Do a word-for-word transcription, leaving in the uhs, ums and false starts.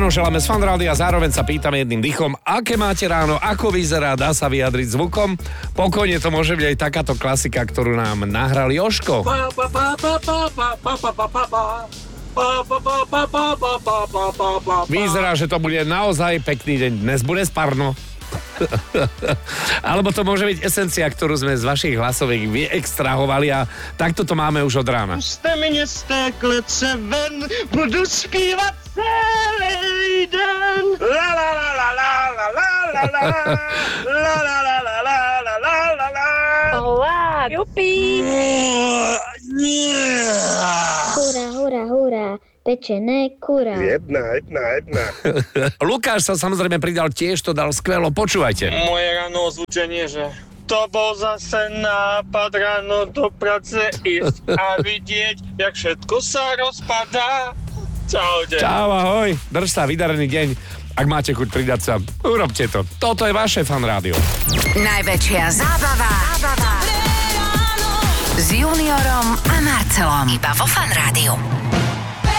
ráno želáme z Fanrádia a zároveň sa pýtame jedným dychom, aké máte ráno, ako vyzerá, dá sa vyjadriť zvukom. Pokojne to môže byť aj takáto klasika, ktorú nám nahral Jožko. Vyzerá, že to bude naozaj pekný deň. Dnes bude sparno. Alebo to môže byť esencia, ktorú sme z vašich hlasoviek vyextrahovali a takto to máme už od rána. Puste mě z té klece ven, budu zpívat celý den. La la la la la la la la la la la la la la la la la. Olá, jupi! Hurá, hurá, hurá. Pečené kura. Jedna, jedna, jedna. Lukáš sa samozrejme pridal, tiež to dal skvelo, počúvajte. Moje ráno zvučenie, že to bol zase nápad ráno do práce ísť a vidieť, jak všetko sa rozpadá. Čaute. Čau, ahoj, drž sa, vydarený deň. Ak máte chuť pridať sa, urobte to. Toto je vaše Fan Rádio. Najväčšia zábava, zábava s Juniorom a Marcelom iba vo Fan Rádiu.